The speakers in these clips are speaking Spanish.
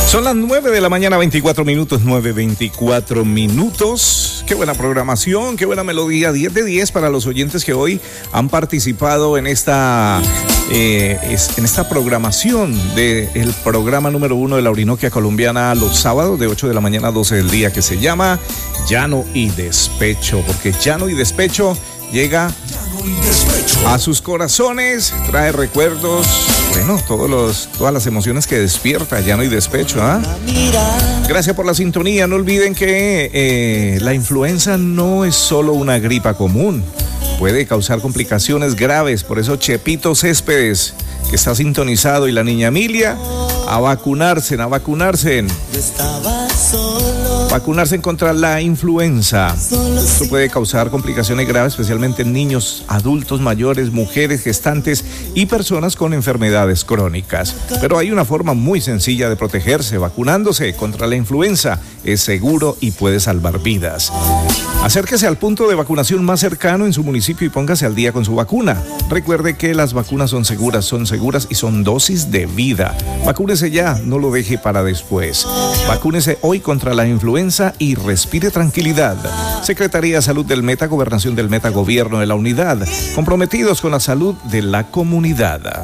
Son las 9 de la mañana, 24 minutos, 9:24 minutos. Qué buena programación, qué buena melodía, 10 de 10 para los oyentes que hoy han participado en esta programación del programa número 1 de la Orinoquia Colombiana los sábados de 8 de la mañana a 12 del día, que se llama Llano y Despecho, porque Llano y Despecho llega a sus corazones, trae recuerdos, bueno, todas las emociones que despierta Llano y Despecho, ¿ah? Gracias por la sintonía. No olviden que la influenza no es solo una gripa común, puede causar complicaciones graves. Por eso Chepito Céspedes, que está sintonizado, y la niña Emilia, a vacunarse. Vacunarse contra la influenza. Esto puede causar complicaciones graves, especialmente en niños, adultos mayores, mujeres gestantes y personas con enfermedades crónicas. Pero hay una forma muy sencilla de protegerse: vacunándose contra la influenza. Es seguro y puede salvar vidas. Acérquese al punto de vacunación más cercano en su municipio y póngase al día con su vacuna. Recuerde que las vacunas son seguras y son dosis de vida. Vacúnese ya, no lo deje para después. Vacúnese hoy contra la influenza y respire tranquilidad. Secretaría de Salud del Meta, Gobernación del Meta, Gobierno de la Unidad, comprometidos con la salud de la comunidad.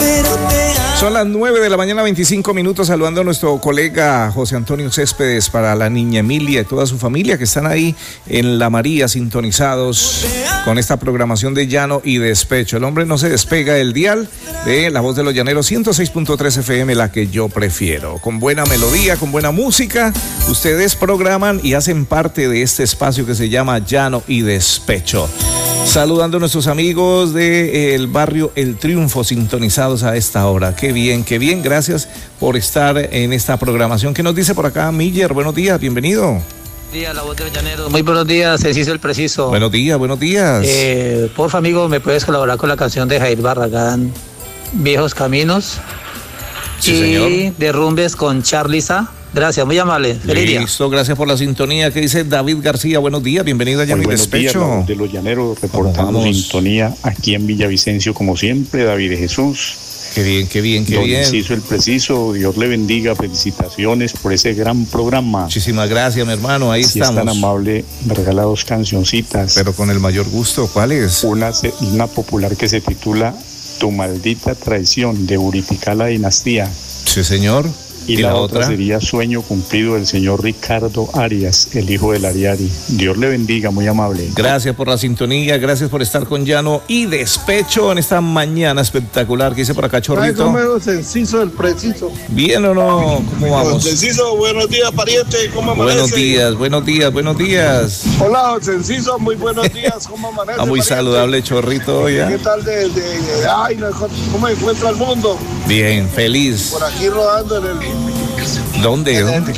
Son las 9 de la mañana, 25 minutos, saludando a nuestro colega José Antonio Céspedes, para la niña Emilia y toda su familia que están ahí en La María sintonizados con esta programación de Llano y Despecho. El hombre no se despega del dial de La Voz de los Llaneros, 106.3 FM, la que yo prefiero. Con buena melodía, con buena música, ustedes programan y hacen parte de este espacio que se llama Llano y Despecho. Saludando a nuestros amigos del barrio El Triunfo, sintonizados a esta hora. Qué bien, gracias por estar en esta programación. ¿Qué nos dice por acá Miller? Buenos días, bienvenido. Buenos días, La Voz de los Llaneros. Muy buenos días, Ceciso el Preciso. Buenos días. Porfa, amigo, ¿me puedes colaborar con la canción de Jair Barragán, Viejos Caminos? Sí, y señor. Derrumbes con Charliza. Gracias, muy amable. Feliz día. Listo, gracias por la sintonía. ¿Qué dice David García? Buenos días, bienvenido a Llano y Despecho. Buenos días, La Voz de los Llaneros, reportando sintonía aquí en Villavicencio, como siempre, David de Jesús. Qué bien. Don Ceciso el Preciso, Dios le bendiga, felicitaciones por ese gran programa. Muchísimas gracias, mi hermano, ahí si estamos. Es tan amable, me regala 2 cancioncitas. Pero con el mayor gusto, ¿cuáles? Una popular que se titula Tu maldita traición, de Uriticala Dinastía. Sí, señor. Y la otra sería Sueño Cumplido, del señor Ricardo Arias, el hijo del Ariari. Dios le bendiga, muy amable. Gracias por la sintonía, gracias por estar con Llano y Despecho en esta mañana espectacular. ¿Qué dice por acá, Chorrito? Ceciso el Preciso. ¿Bien o no? ¿Cómo vamos? Ceciso, buenos días, pariente, ¿cómo amanece? Buenos días. Hola, Ceciso, muy buenos días, ¿cómo amanece? Muy pariente? Saludable, Chorrito, ¿ya? ¿Qué tal ay, cómo encuentra el mundo? Bien, feliz. Por aquí rodando en el... ¿Dónde? En el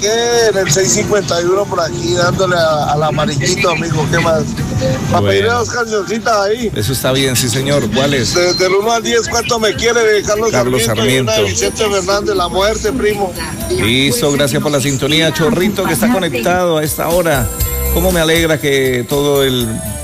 651 por aquí, dándole al amarillito, amigo, ¿qué más? Para pedirle 2 cancioncitas ahí. Eso está bien, sí, señor. ¿Cuáles? Del 1 al 10, ¿cuánto me quiere de Carlos Sarmiento? Y una de Vicente Fernández, La Muerte, primo. Listo, gracias por la sintonía, Chorrito, que está conectado a esta hora. Cómo me alegra que todo el